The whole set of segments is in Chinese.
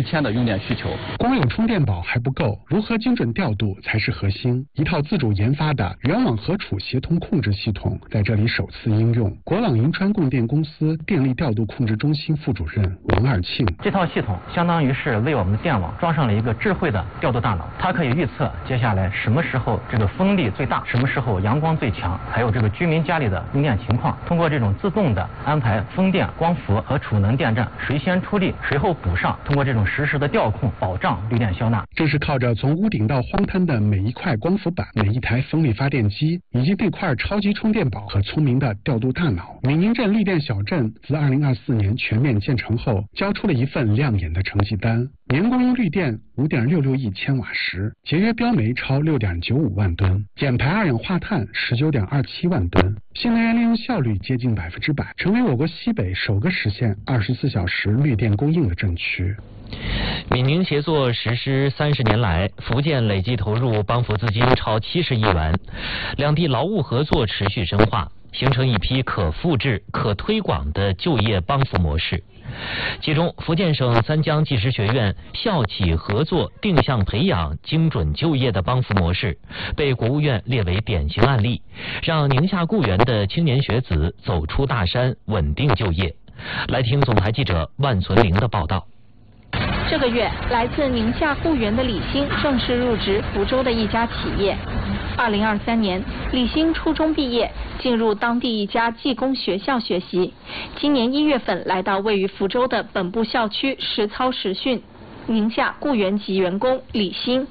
1000的用电需求。 光有充电宝还不够，如何精准调度才是核心。一套自主研发的原网核储协同控制系统在这里首次应用。国网银川供电公司电力调度控制中心副主任王二庆， 这套系统相当于是为我们的电网装上了一个智慧的调度大脑，它可以预测接下来什么时候这个风力最大，什么时候阳光最强，还有这个居民家里的用电情况，通过这种自动的安排风电、光伏和储能电站谁先出力谁后补上，通过这种实时的调控，保障绿电消纳。 这是靠着从屋顶到荒滩的每一块光伏板、每一台风力发电机，以及那块超级充电宝和聪明的调度大脑。闽宁镇绿电小镇自2024年全面建成后，交出了一份亮眼的成绩单。年供应绿电5.66亿千瓦时，节约标煤超6.95万吨，减排二氧化碳19.27万吨，新能源利用效率接近100%，成为我国西北首个实现24小时绿电供应的镇区。 闽宁协作实施30年来，福建累计投入帮扶资金超70亿元，两地劳务合作持续深化，形成一批可复制、可推广的就业帮扶模式。其中，福建省三江技师学院校企合作定向培养精准就业的帮扶模式，被国务院列为典型案例，让宁夏固原的青年学子走出大山，稳定就业。来听总台记者万存玲的报道。 这个月，来自宁夏固原的李欣正式入职福州的一家企业。2023年，李欣初中毕业，进入当地一家技工学校学习。今年1月份来到位于福州的本部校区实操实训。宁夏固原籍员工李欣。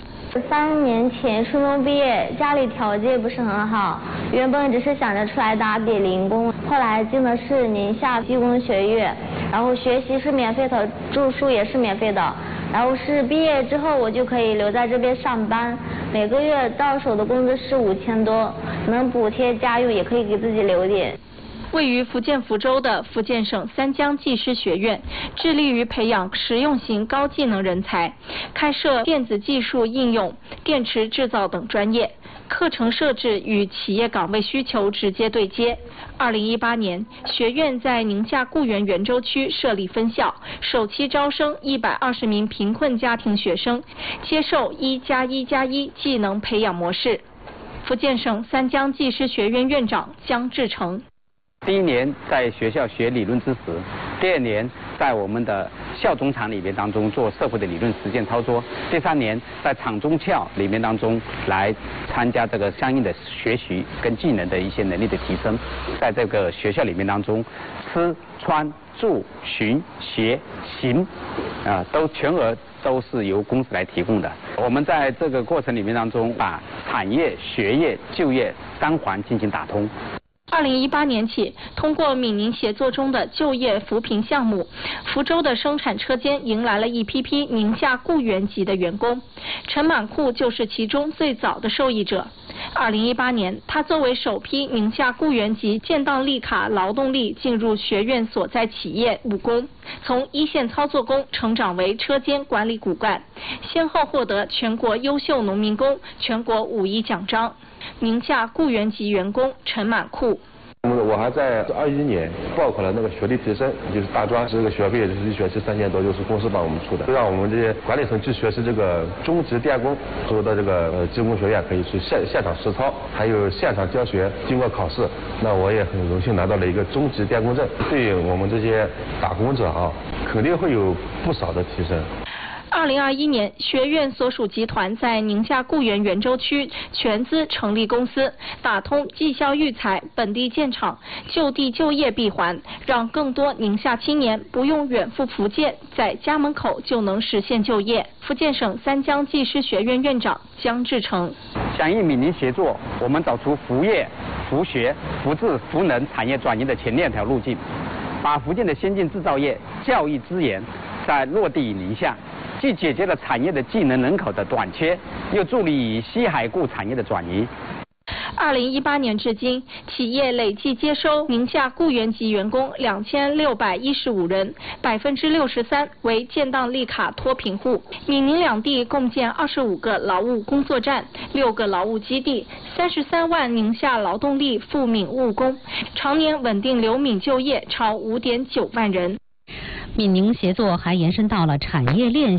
3年前初中毕业，家里条件不是很好，原本只是想着出来打点零工，后来进的是宁夏技工学院，然后学习是免费的，住宿也是免费的，然后是毕业之后我就可以留在这边上班，每个月到手的工资是5000多，能补贴家用，也可以给自己留点。 位于福建福州的福建省三江技师学院，致力于培养实用型高技能人才，开设电子技术应用、电池制造等专业。课程设置与企业岗位需求直接对接。2018年，学院在宁夏固原元州区设立分校，首期招生120名贫困家庭学生，接受1+1+1技能培养模式。福建省三江技师学院院长姜志成。 第1年在学校学理论知识，第2年在我们的校中厂里面当中做社会的理论实践操作，第3年在厂中校里面当中来参加这个相应的学习跟技能的一些能力的提升。在这个学校里面当中，吃穿住行学行都全额都是由公司来提供的。我们在这个过程里面当中，把产业、学业、就业3环进行打通。 2018年起，通过闽宁协作中的就业扶贫项目，福州的生产车间迎来了一批批宁夏固原籍的员工。陈满库就是其中最早的受益者。2018年，他作为首批宁夏固原籍建档立卡劳动力进入学院所在企业务工，从一线操作工成长为车间管理骨干，先后获得全国优秀农民工、全国5一奖章。宁夏固原籍员工陈满库。 我还在21年报考了那个学历提升，就是大专，这个学费就是一学期3000多，就是公司帮我们出的，让我们这些管理层去学习这个中级电工，所有的这个技工学院可以去现场实操，还有现场教学。经过考试，那我也很荣幸拿到了一个中级电工证，对我们这些打工者肯定会有不少的提升。 2021年，学院所属集团在宁夏固原元州区全资成立公司，打通技校育才、本地建厂、就地就业闭环，让更多宁夏青年不用远赴福建，在家门口就能实现就业。福建省三江技师学院院长姜志成。 响应闽宁协作，我们找出服业、服学、服制、服能产业转移的前2条路径，把福建的先进制造业、教育资源在落地于宁夏，既解决了产业的技能人口的短缺，又助力于西海固产业的转移。 2018年至今，企业累计接收宁夏固原籍员工2615人，63%为建档立卡脱贫户。闽宁两地共建25个劳务工作站、6个劳务基地，33万宁夏劳动力赴闽务工，常年稳定留闽就业超5.9万人。 闽宁协作还延伸到了产业链